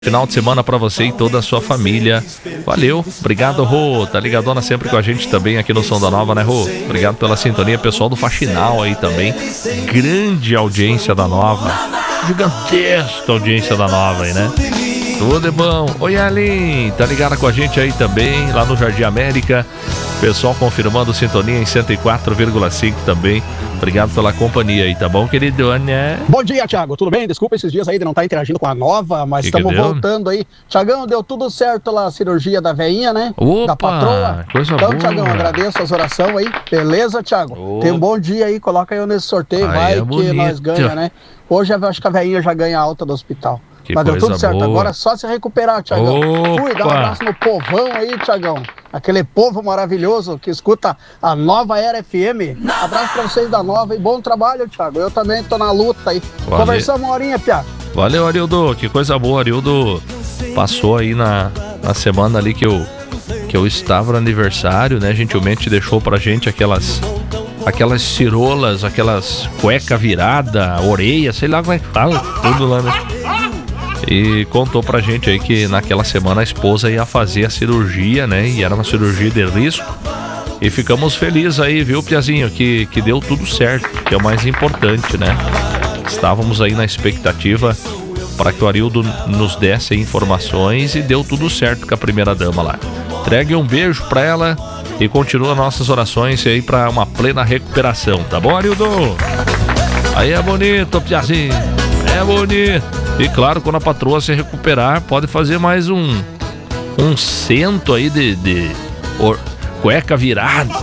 Final de semana pra você e toda a sua família. Valeu, obrigado, Rô. Tá ligadona sempre com a gente também aqui no Som da Nova, né, Rô? Obrigado pela sintonia, pessoal do Faxinal aí também. Grande audiência da Nova. Gigantesca audiência da Nova aí, né? Tudo é bom. Oi, Alin, tá ligada com a gente aí também, lá no Jardim América. Pessoal confirmando sintonia em 104,5 também. Obrigado pela companhia aí, tá bom, querido? Né? Bom dia, Thiago. Tudo bem? Desculpa esses dias aí de não estar interagindo com a Nova, mas estamos voltando aí. Thiagão, deu tudo certo lá, a cirurgia da veinha, né? Opa, da patroa. Coisa então, boa. Thiagão, agradeço as orações aí. Beleza, Thiago? Opa. Tem um bom dia aí, coloca eu nesse sorteio, Aí vai é que bonito. nós ganha, né? Hoje eu acho que a veinha já ganha alta do hospital. Que mas deu tudo certo, boa. agora é só se recuperar, Thiagão. Fui, dá um abraço no povão aí, Thiagão. Aquele povo maravilhoso que escuta a Nova Era FM. Abraço pra vocês da Nova e bom trabalho, Thiago. Eu também tô na luta aí. Valeu. Conversamos uma horinha, Piá. Valeu, Arildo, que coisa boa. Arildo passou aí na semana ali que eu estava no aniversário, né? Gentilmente deixou pra gente aquelas cirolas, aquelas cueca virada, orelha, sei lá como é que fala, tudo lá, né? E contou pra gente aí que naquela semana a esposa ia fazer a cirurgia, né? E era uma cirurgia de risco. E ficamos felizes aí, viu, Piazinho? Que deu tudo certo, que é o mais importante, né? Estávamos aí na expectativa para que o Arildo nos desse informações e deu tudo certo com a primeira dama lá. Entregue um beijo pra ela e continua nossas orações aí para uma plena recuperação, tá bom, Arildo? Aí é bonito, Piazinho. É bonito. E claro, quando a patroa se recuperar, pode fazer mais um cento aí de cueca virada.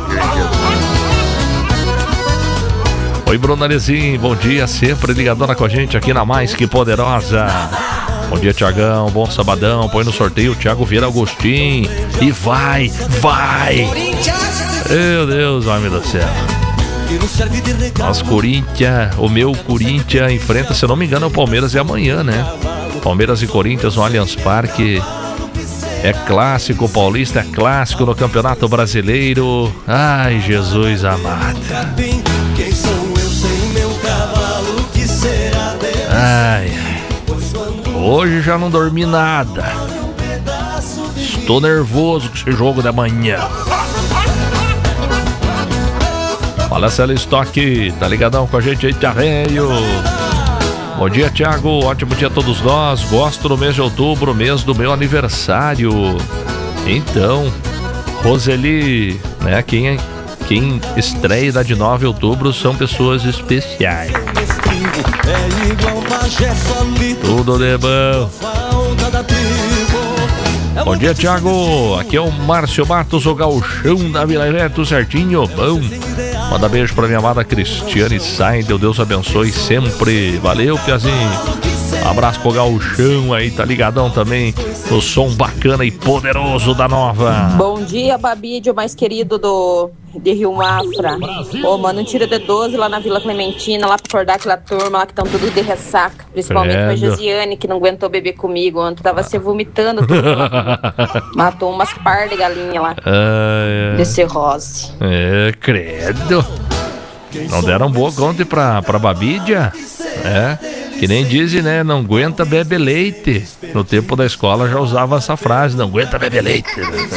Oi, Brunarizinho, bom dia, sempre ligadona com a gente aqui na Mais Que Poderosa. Bom dia, Tiagão, bom sabadão, põe no sorteio o Thiago Vieira Agostinho. E vai! Meu Deus, homem do céu. Nosso Corinthians, o meu Corinthians enfrenta, se eu não me engano, o Palmeiras é amanhã, né? Palmeiras e Corinthians no Allianz Parque. É clássico paulista, é clássico no Campeonato Brasileiro. Ai, Jesus amado. Ai, hoje já não dormi nada. Estou nervoso com esse jogo da manhã. Fala, Célio Stock, tá ligadão com a gente aí, Tiago? Bom dia, Thiago, ótimo dia a todos nós. Gosto do mês de outubro, mês do meu aniversário. Então, Roseli, né, quem estreia da de 9 de outubro são pessoas especiais. Tudo de bom. Bom dia, Thiago, aqui é o Márcio Matos, o gauchão da Vila Velha, tudo certinho, bom. Manda beijo pra minha amada Cristiane Seidel, Deus abençoe sempre. Valeu, Piazinho. Abraço pro gauchão aí, tá ligadão também no som bacana e poderoso da Nova. Bom dia, Babídio, mais querido de Rio Mafra. Ô, mano, um tira de 12 lá na Vila Clementina, lá pra acordar aquela turma lá que estão tudo de ressaca. Principalmente a Josiane, que não aguentou beber comigo ontem, tava se vomitando tudo. Matou umas par de galinha lá. De cirrose. Credo. Não deram boa conta pra Babídia? Que nem dizem, né? Não aguenta bebe leite. No tempo da escola já usava essa frase, não aguenta bebe leite.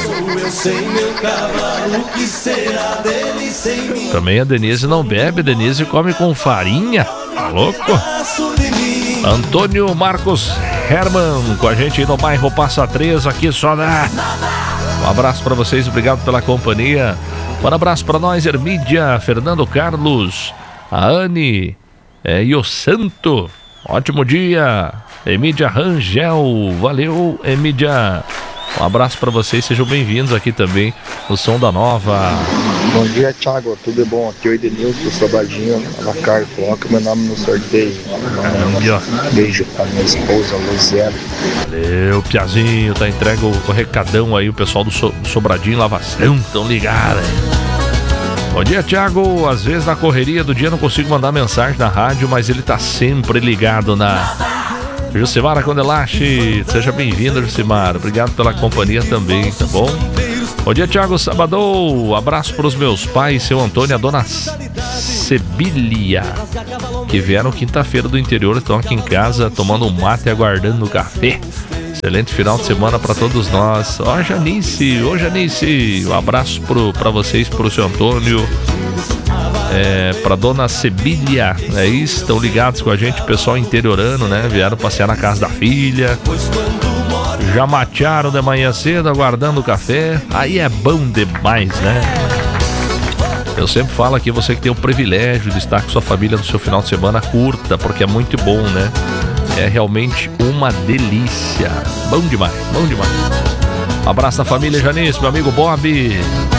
Também a Denise não bebe, a Denise come com farinha. Tá louco? Antônio Marcos Herman com a gente aí no bairro Passa 3, aqui só dá. Um abraço pra vocês, obrigado pela companhia. Um abraço pra nós, Hermídia, Fernando Carlos, a Anne e o Santo. Ótimo dia, Emídia Rangel. Valeu, Emídia. Um abraço pra vocês, sejam bem-vindos aqui também no Som da Nova. Bom dia, Thiago, tudo bom? Aqui é o Edenilson, do Sobradinho, Alacar. Coloca meu nome no sorteio. Beijo pra minha esposa, Luziana. Valeu, Piazinho, tá entregue o recadão aí, o pessoal do Sobradinho Lavação, tão ligados. Bom dia, Thiago. Às vezes na correria do dia não consigo mandar mensagem na rádio, mas ele tá sempre ligado na Jucimara Condelache. Seja bem-vindo, Jucimara. Obrigado pela companhia também, tá bom? Bom dia, Thiago Sabadão. Abraço pros meus pais, seu Antônio e a dona Sebilia, que vieram quinta-feira do interior, estão aqui em casa tomando um mate e aguardando o café. Excelente final de semana para todos nós. Ó, Janice, um abraço para vocês, pro seu Antônio, pra dona Sebilha, né? Estão ligados com a gente, pessoal interiorano, né? Vieram passear na casa da filha. Já matearam de manhã cedo, aguardando o café. Aí é bom demais, né? Eu sempre falo aqui, você que tem o privilégio de estar com sua família no seu final de semana, curta, porque é muito bom, né? É realmente uma delícia. Bom demais, bom demais. Abraço da família Janice, meu amigo Bob.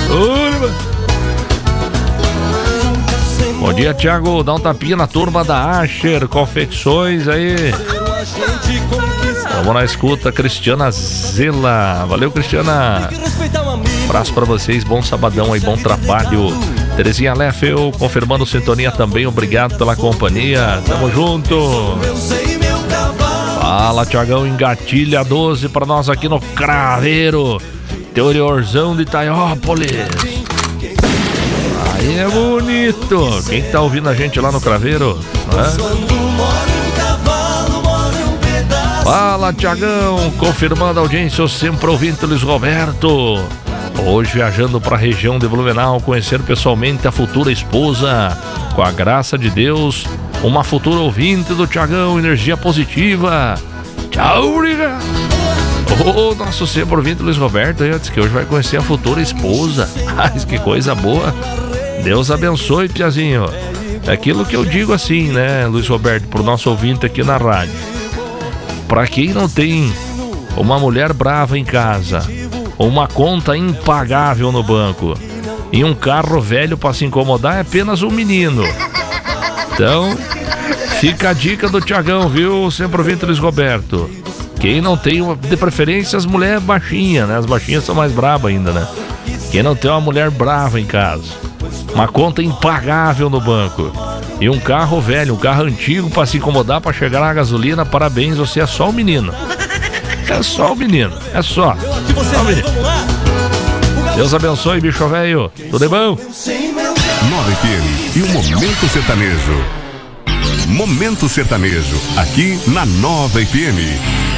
Bom dia, Thiago. Dá um tapinha na turma da Asher Confecções aí. Vamos na escuta, Cristiana Zela. Valeu, Cristiana. Abraço pra vocês, bom sabadão aí, bom trabalho. Terezinha Leffel, confirmando sintonia também, obrigado pela companhia. Tamo junto. Fala, Thiagão, engatilha 12 pra nós aqui no Craveiro, interiorzão de Itaiópolis. Aí é bonito. Quem tá ouvindo a gente lá no Craveiro? Fala, Thiagão, confirmando a audiência, eu sempre ouvinte Luiz Roberto. Hoje viajando para a região de Blumenau, conhecer pessoalmente a futura esposa. Com a graça de Deus, uma futura ouvinte do Thiagão, energia positiva. Tchau, obrigado. Nosso sempre ouvinte Luiz Roberto aí, disse que hoje vai conhecer a futura esposa. Mas que coisa boa. Deus abençoe, Piazinho. É aquilo que eu digo assim, né, Luiz Roberto, pro nosso ouvinte aqui na rádio. Pra quem não tem uma mulher brava em casa, uma conta impagável no banco e um carro velho para se incomodar, é apenas um menino. Então, fica a dica do Thiagão, viu? Sempre ouvinte Luiz Roberto. Quem não tem, de preferência, as mulheres baixinhas, né? As baixinhas são mais bravas ainda, né? Quem não tem uma mulher brava em casa, uma conta impagável no banco e um carro velho, um carro antigo para se incomodar, para chegar na gasolina, parabéns, você é só um menino. É só o menino, é só. Só o menino. Deus abençoe, bicho velho. Tudo bom? 9 FM e o Momento Sertanejo. Momento Sertanejo, aqui na Nova FM.